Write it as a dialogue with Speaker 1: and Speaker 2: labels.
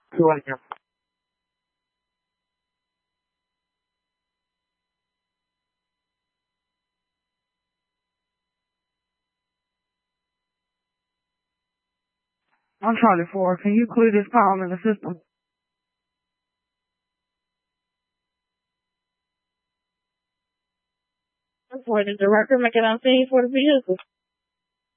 Speaker 1: Sueño. On Charlie 4, can you clear this problem in the system? For the director making on scene for the vehicle.